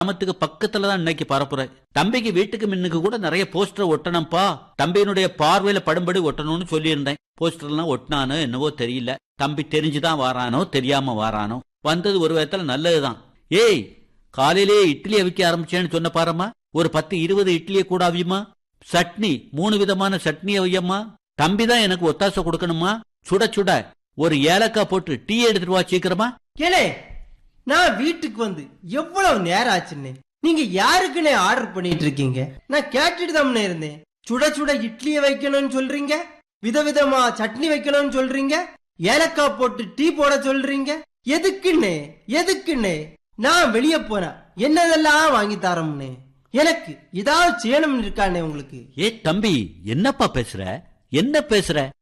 கிராமத்துக்கு பக்கத்துல தான் இன்னைக்கு பரப்புறேன். தம்பிக்கு வீட்டுக்கு முன்னுக்கு கூட நிறைய போஸ்டர் ஒட்டணும்பா, தம்பியினுடைய பார்வையில படும்படி ஒட்டணும்னு சொல்லியிருந்தேன். போஸ்டர் எல்லாம் ஒட்டினானோ என்னவோ தெரியல. தம்பி தெரிஞ்சுதான் வாரானோ தெரியாம வாரானோ, வந்தது ஒரு விதத்துல நல்லதுதான். ஏய், காலையிலேயே இட்லி அவிக்க ஆரம்பிச்சேன்னு சொன்ன பாருமா, ஒரு 10-20 இட்லியை கூட அவியுமா. சட்னி 3 விதமான சட்னி அவியம்மா. தம்பி தான் எனக்கு ஒத்தாசை கொடுக்கணுமா. சுட சுட ஒரு ஏலக்காய் போட்டு டீ எடுத்துட்டு வா சீக்கிரமா. கேளே, நான் வீட்டுக்கு வந்து எவ்வளவு நேரம் ஆச்சுன்னு நீங்க யாருக்குன்னே ஆர்டர் பண்ணிட்டு இருக்கீங்க? நான் கேட்டுட்டு தான் இருந்தேன். சுட சுட இட்லிய வைக்கணும்னு சொல்றீங்க, விதவிதமா சட்னி வைக்கணும்னு சொல்றீங்க, ஏலக்காய் போட்டு டீ போட சொல்றீங்க. எதுக்குன்னு எதுக்குன்னு நான் வெளியே போனா என்னதெல்லாம் வாங்கி தரோம்னு எனக்கு ஏதாவது செய்யணும்னு இருக்கானே உங்களுக்கு? ஏ தம்பி, என்னப்பா பேசுற, என்ன பேசுற?